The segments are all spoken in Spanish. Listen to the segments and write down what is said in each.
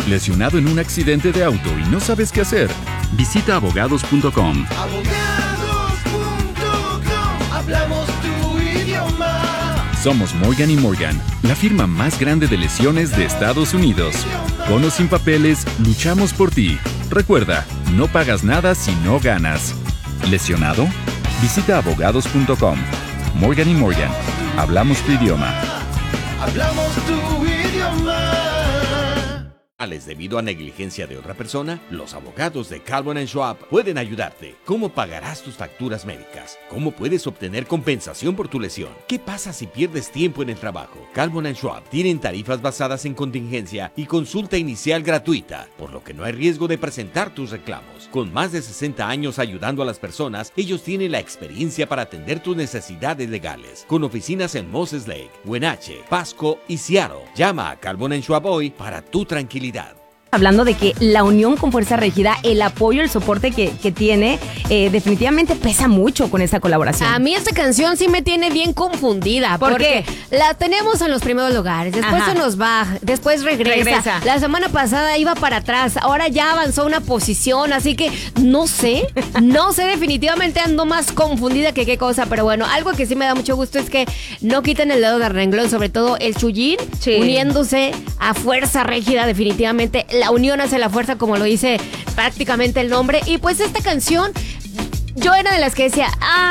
¿Lesionado en un accidente de auto y no sabes qué hacer? Visita abogados.com. Abogados.com, hablamos tu idioma. Somos Morgan & Morgan, la firma más grande de lesiones de Estados Unidos. Con o sin papeles, luchamos por ti. Recuerda, no pagas nada si no ganas. ¿Lesionado? Visita abogados.com. Morgan & Morgan, hablamos tu idioma. Hablamos tu idioma. Debido a negligencia de otra persona, los abogados de Calvin & Schwab pueden ayudarte. ¿Cómo pagarás tus facturas médicas? ¿Cómo puedes obtener compensación por tu lesión? ¿Qué pasa si pierdes tiempo en el trabajo? Calvin & Schwab tienen tarifas basadas en contingencia y consulta inicial gratuita, por lo que no hay riesgo de presentar tus reclamos. Con más de 60 años ayudando a las personas, ellos tienen la experiencia para atender tus necesidades legales. Con oficinas en Moses Lake, Wenatchee, Pasco y Seattle. Llama a Calvin & Schwab hoy para tu tranquilidad. Hablando de que la unión con Fuerza Régida, el apoyo, el soporte que tiene, definitivamente pesa mucho con esta colaboración. A mí esta canción sí me tiene bien confundida. ¿Por porque qué? la tenemos en los primeros lugares, después Ajá. se nos va, después regresa. La semana pasada iba para atrás, ahora ya avanzó una posición, así que no sé, definitivamente ando más confundida que qué cosa, pero bueno, algo que sí me da mucho gusto es que no quiten el dedo de renglón, sobre todo el Chuyín, Sí. uniéndose a Fuerza Régida, definitivamente la unión hace la fuerza, como lo dice prácticamente el nombre. Y pues esta canción, yo era de las que decía,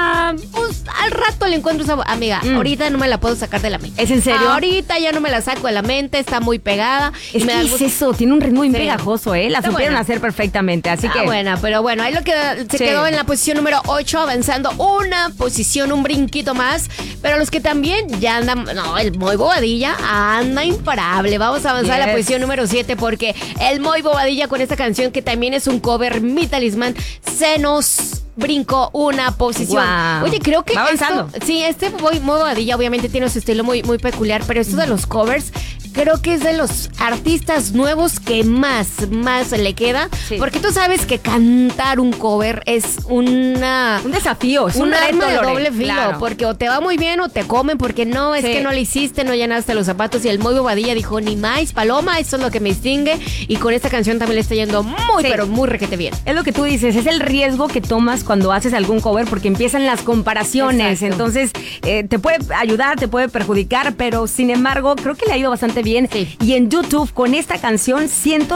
pues al rato le encuentro esa amiga. Ahorita no me la puedo sacar de la mente. ¿Es en serio? Ahorita ya no me la saco de la mente, está muy pegada. Es y me que da es gusto. eso, tiene un ritmo bien Sí. pegajoso, La Está supieron buena. hacer perfectamente, así que... buena, pero bueno, ahí se Sí. quedó en la posición número 8, avanzando una posición, un brinquito más. Pero los que también ya andan, el Moy Bobadilla anda imparable. Vamos a avanzar a la Yes. posición número 7 porque el Moy Bobadilla con esta canción que también es un cover, Mi Talismán, se nos brincó una posición. Guau. Oye, creo que Va avanzando. este Moy Bobadilla obviamente tiene su estilo muy, muy peculiar, pero esto de los covers creo que es de los artistas nuevos que más le queda. Sí. Porque tú sabes que cantar un cover es un desafío, es un reto, arma de Lore. doble filo, Claro. porque o te va muy bien o te comen, porque no, es Sí. que no le hiciste, no llenaste los zapatos. Y el Moy Bobadilla dijo, ni más, paloma, eso es lo que me distingue. Y con esta canción también le está yendo muy, Sí. pero muy requete bien. Es lo que tú dices, es el riesgo que tomas cuando haces algún cover porque empiezan las comparaciones. Exacto. Entonces, te puede ayudar, te puede perjudicar, pero sin embargo, creo que le ha ido bastante bien. Sí. Y en YouTube, con esta canción,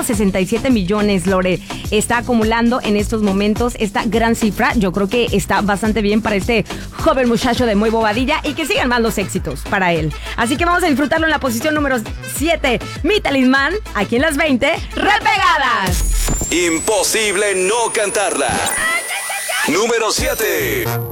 167 millones, Lore, está acumulando en estos momentos esta gran cifra. Yo creo que está bastante bien para este joven muchacho de Moy Bobadilla y que sigan más los éxitos para él. Así que vamos a disfrutarlo en la posición número 7, Mi Talismán, aquí en las 20, repegadas. Imposible no cantarla. Número 7.